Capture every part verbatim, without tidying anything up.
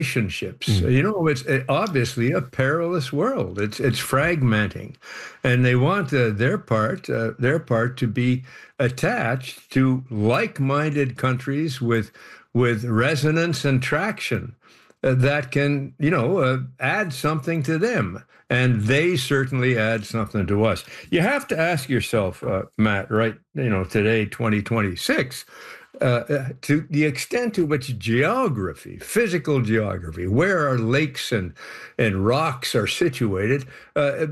relationships. Mm. You know, it's obviously a perilous world. It's it's fragmenting, and they want uh, their part uh, their part to be attached to like-minded countries with with resonance and traction uh, that can, you know, uh, add something to them, and they certainly add something to us. You have to ask yourself, uh, Matt, right? You know, today, twenty twenty-six. Uh, to the extent to which geography, physical geography, where our lakes and, and rocks are situated, uh,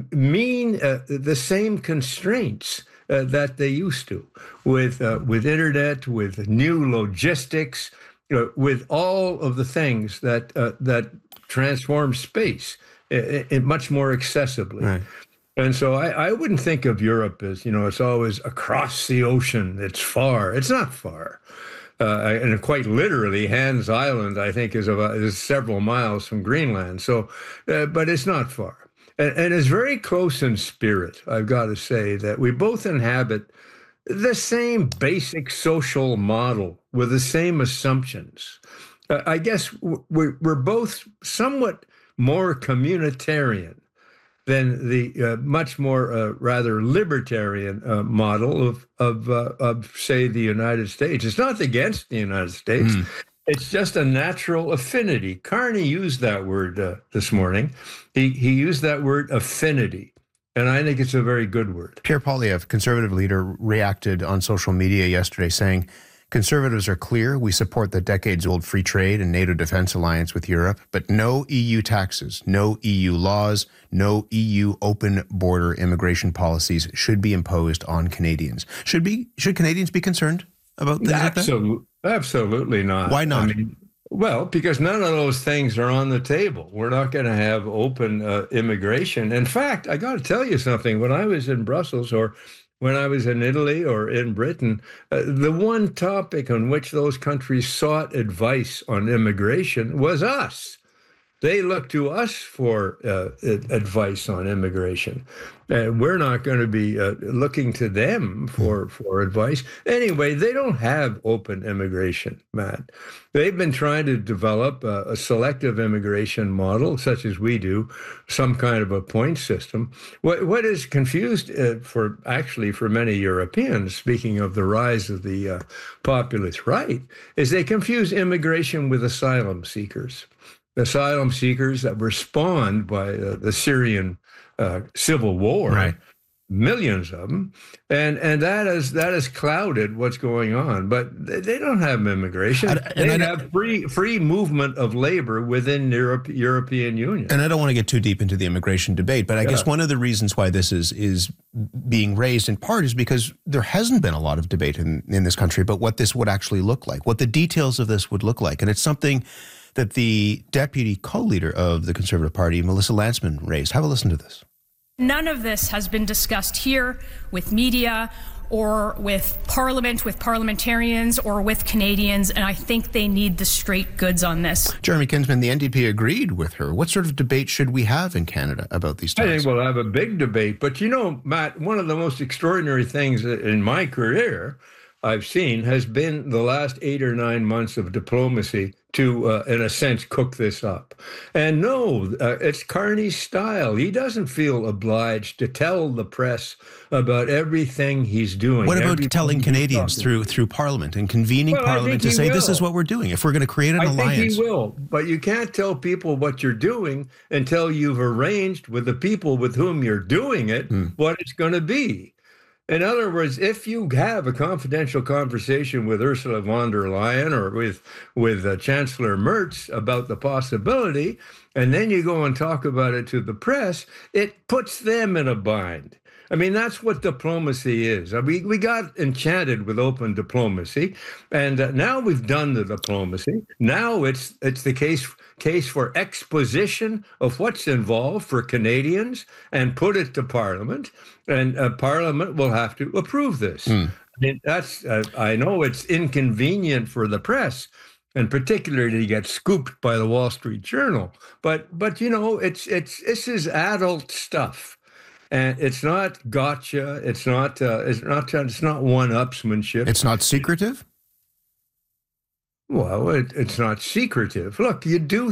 mean uh, the same constraints uh, that they used to, with uh, with internet, with new logistics, you know, with all of the things that uh, that transform space in, in much more accessibly. Right. And so I, I wouldn't think of Europe as, you know, it's always across the ocean. It's far. It's not far. Uh, and quite literally, Hans Island, I think, is, about, is several miles from Greenland. So, uh, but it's not far. And, and it's very close in spirit, I've got to say, that we both inhabit the same basic social model with the same assumptions. Uh, I guess we're, we're both somewhat more communitarian than the uh, much more uh, rather libertarian uh, model of of, uh, of say the United States. It's not against the United States. Mm. It's just a natural affinity. Carney used that word uh, this morning. He he used that word affinity, and I think it's a very good word. Pierre Poilievre, conservative leader, reacted on social media yesterday saying, "Conservatives are clear. We support the decades-old free trade and NATO defense alliance with Europe, but no E U taxes, no E U laws, no E U open border immigration policies should be imposed on Canadians." Should be should Canadians be concerned about things Absolutely, like that? Absolutely not. Why not? I mean, well, because none of those things are on the table. We're not going to have open uh, immigration. In fact, I got to tell you something. When I was in Brussels, or when I was in Italy or in Britain, uh, the one topic on which those countries sought advice on immigration was us. They look to us for uh, advice on immigration. And we're not going to be uh, looking to them for, for advice. Anyway, they don't have open immigration, Matt. They've been trying to develop a, a selective immigration model, such as we do, some kind of a point system. What, what is confused uh, for actually for many Europeans, speaking of the rise of the uh, populist right, is they confuse immigration with asylum seekers. Asylum seekers that were spawned by uh, the Syrian uh, civil war, right. Millions of them, and and that is that has clouded what's going on. But they, they don't have immigration; and, and they I, have free free movement of labor within Europe, European Union. And I don't want to get too deep into the immigration debate, but I yeah. guess one of the reasons why this is is being raised in part is because there hasn't been a lot of debate in in this country about what this would actually look like, what the details of this would look like, and it's something that the deputy co-leader of the Conservative Party, Melissa Lantsman, raised. Have a listen to this. None of this has been discussed here with media or with Parliament, with parliamentarians, or with Canadians, and I think they need the straight goods on this. Jeremy Kinsman, the N D P agreed with her. What sort of debate should we have in Canada about these topics? I think we'll have a big debate. But you know, Matt, one of the most extraordinary things in my career I've seen has been the last eight or nine months of diplomacy to, uh, in a sense, cook this up. And no, uh, it's Carney's style. He doesn't feel obliged to tell the press about everything he's doing. What about telling Canadians through through Parliament and convening well, Parliament to say, will. this is what we're doing, if we're going to create an I alliance? I think he will, but you can't tell people what you're doing until you've arranged with the people with whom you're doing it mm. what it's going to be. In other words, if you have a confidential conversation with Ursula von der Leyen or with with uh, Chancellor Merz about the possibility, and then you go and talk about it to the press, it puts them in a bind. I mean, that's what diplomacy is. We we got enchanted with open diplomacy, and uh, now we've done the diplomacy. Now it's it's the case case for exposition of what's involved for Canadians, and put it to Parliament, and uh, Parliament will have to approve this. Mm. I mean, that's uh, I know it's inconvenient for the press, and particularly to get scooped by the Wall Street Journal. But but you know, it's it's this is adult stuff. And it's not gotcha. It's not. Uh, it's not. It's not one-upsmanship. It's not secretive. Well, it, it's not secretive. Look, you do